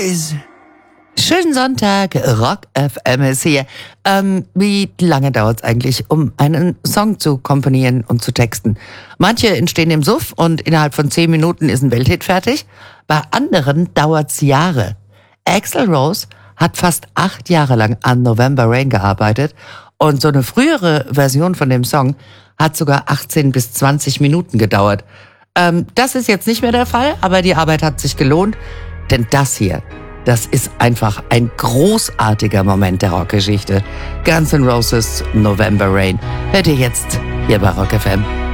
Boys. Schönen Sonntag, Rock FM ist hier. Wie lange dauert es eigentlich, um einen Song zu komponieren und zu texten? Manche entstehen im Suff und innerhalb von 10 Minuten ist ein Welthit fertig. Bei anderen dauert's Jahre. Axl Rose hat fast 8 Jahre lang an November Rain gearbeitet und so eine frühere Version von dem Song hat sogar 18 bis 20 Minuten gedauert. Das ist jetzt nicht mehr der Fall, aber die Arbeit hat sich gelohnt, denn das hier, das ist einfach ein großartiger Moment der Rockgeschichte. Guns N' Roses November Rain hört ihr jetzt hier bei Rock FM.